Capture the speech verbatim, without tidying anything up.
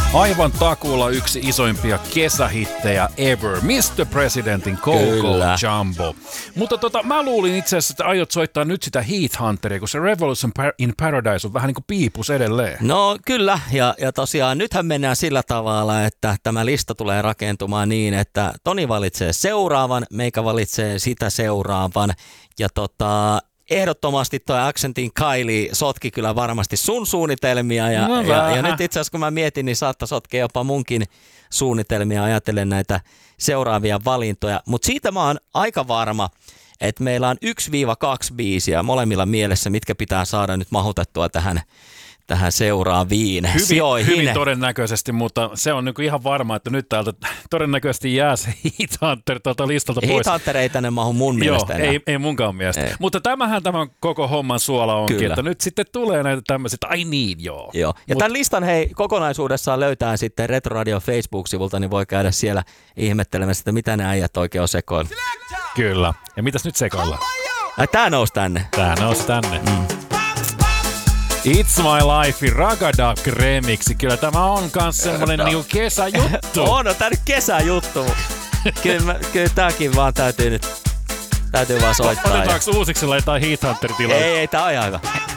Aivan takuulla yksi isoimpia kesähittejä ever. mister Presidentin Coco Jumbo. Mutta tota, mä luulin itse asiassa, että aiot soittaa nyt sitä Heathunteria, kun se Revolution in Paradise on vähän niin kuin piipus edelleen. No kyllä, ja, ja tosiaan nythän mennään sillä tavalla, että tämä lista tulee rakentumaan niin, että Toni valitsee seuraavan, meikä valitsee sitä seuraavan, ja tota... Ehdottomasti tuo Accentin Kylie sotki kyllä varmasti sun suunnitelmia ja, no ja, ja nyt itse asiassa kun mä mietin, niin saattaa sotkea jopa munkin suunnitelmia ajatellen näitä seuraavia valintoja. Mutta siitä mä oon aika varma, että meillä on yksi kaksi biisiä molemmilla mielessä, mitkä pitää saada nyt mahutettua tähän tähän seuraaviin hyvin, sijoihin. Hyvin todennäköisesti, mutta se on niinku ihan varma, että nyt täältä todennäköisesti jää se Heathunter tuolta listalta pois. Heathunter ei tänne mahu mun mielestä Joo, ei, ei munkaan mielestä. Ei. Mutta tämähän tämän koko homman suola onkin, Kyllä. että nyt sitten tulee näitä tämmöiset, I need joo. joo. Ja Mut, tämän listan hei kokonaisuudessaan löytää sitten Retro Radio Facebook-sivulta, niin voi käydä siellä ihmettelemässä, että mitä nämä äijät oikein on sekoilla. Kyllä. Ja mitäs nyt sekoilla? Ai, tää nousi tänne. Tää nousi tänne. Mm. It's My Life, Ragadak remixi. Kyllä tämä on kans semmonen no. niinku kesäjuttu. on, no tää nyt kesäjuttu. Kyllä, kyllä tääkin vaan täytyy nyt, täytyy vaan soittaa. Otetaanko ja... uusiksi laitetaan Heathunter tilalle? Ei, ei, tää on ihan hyvä.